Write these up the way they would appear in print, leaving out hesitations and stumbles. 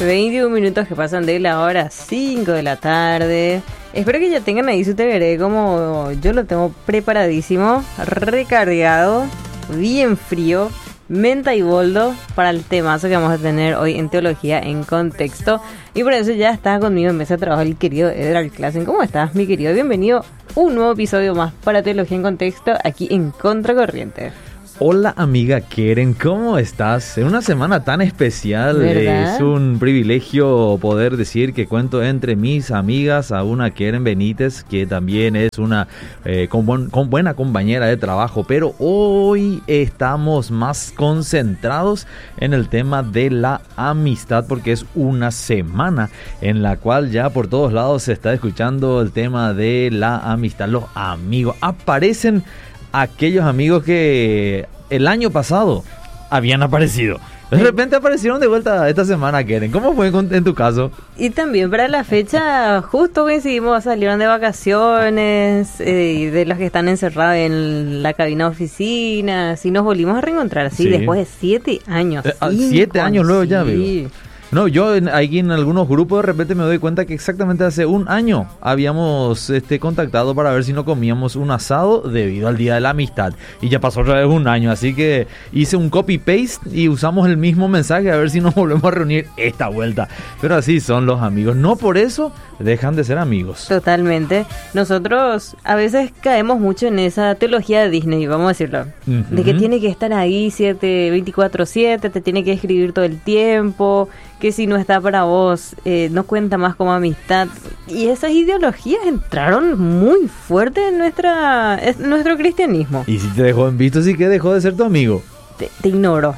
21 minutos que pasan de la hora 5 de la tarde. Espero que ya tengan ahí su TVR como yo lo tengo preparadísimo, recargado, bien frío, menta y boldo para el temazo que vamos a tener hoy en Teología en Contexto. Y por eso ya está conmigo en mesa de trabajo el querido Edgar Clasen. ¿Cómo estás, mi querido? Bienvenido a un nuevo episodio más para Teología en Contexto aquí en Contracorriente. Hola amiga Keren, ¿cómo estás? En una semana tan especial, es un privilegio poder decir que cuento entre mis amigas a una Keren Benítez, que también es una buena compañera de trabajo, pero hoy estamos más concentrados en el tema de la amistad, porque es una semana en la cual ya por todos lados se está escuchando el tema de la amistad, los amigos. Aparecen aquellos amigos que el año pasado habían aparecido. De repente aparecieron de vuelta esta semana, Keren. ¿Cómo fue en tu caso? Y también para la fecha, justo coincidimos, salieron de vacaciones, y de los que están encerrados en la cabina de oficinas, y nos volvimos a reencontrar así después de 7 años. 7 años luego ya, veo. No, yo aquí en algunos grupos de repente me doy cuenta que exactamente hace un año habíamos contactado para ver si no comíamos un asado debido al Día de la Amistad. Y ya pasó otra vez un año, así que hice un copy-paste y usamos el mismo mensaje a ver si nos volvemos a reunir esta vuelta. Pero así son los amigos, no por eso dejan de ser amigos. Totalmente. Nosotros a veces caemos mucho en esa teología de Disney, vamos a decirlo. De que tiene que estar ahí 24/7, te tiene que escribir todo el tiempo, que si no está para vos, no cuenta más como amistad. Y esas ideologías entraron muy fuerte en nuestro cristianismo. Y si te dejó en visto, sí que dejó de ser tu amigo. Te ignoro.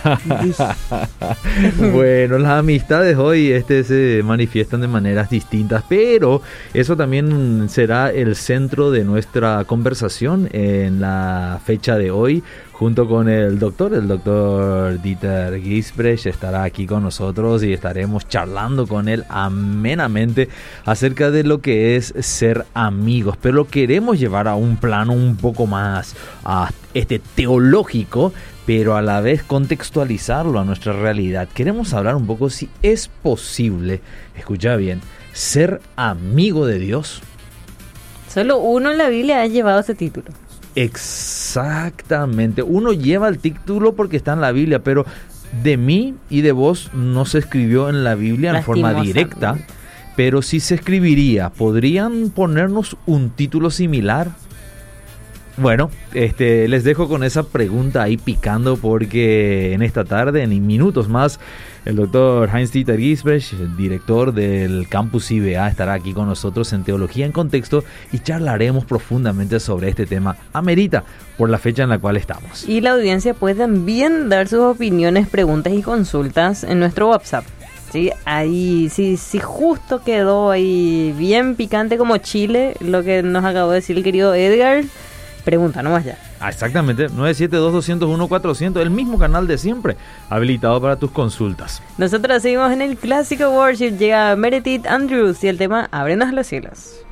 Bueno, las amistades hoy se manifiestan de maneras distintas, pero eso también será el centro de nuestra conversación en la fecha de hoy, junto con el doctor Dieter Gisbrecht estará aquí con nosotros y estaremos charlando con él amenamente acerca de lo que es ser amigos, pero lo queremos llevar a un plano un poco más teológico, pero a la vez contextualizarlo a nuestra realidad. Queremos hablar un poco si es posible, escucha bien, ser amigo de Dios. Solo uno en la Biblia ha llevado ese título. Exactamente, uno lleva el título porque está en la Biblia, pero de mí y de vos no se escribió en la Biblia en forma directa, pero sí se escribiría. ¿Podrían ponernos un título similar? Bueno, les dejo con esa pregunta ahí picando, porque en esta tarde, en minutos más, el doctor Heinz-Dieter Gisbrecht, el director del Campus IBA, estará aquí con nosotros en Teología en Contexto y charlaremos profundamente sobre este tema. Amerita por la fecha en la cual estamos. Y la audiencia puede también dar sus opiniones, preguntas y consultas en nuestro WhatsApp. Sí, ahí si justo quedó ahí bien picante como chile lo que nos acabó de decir el querido Edgar, pregunta nomás ya. Exactamente, 972-201-400, el mismo canal de siempre, habilitado para tus consultas. Nosotros seguimos en el clásico worship, llega Meredith Andrews y el tema Ábrenos los cielos.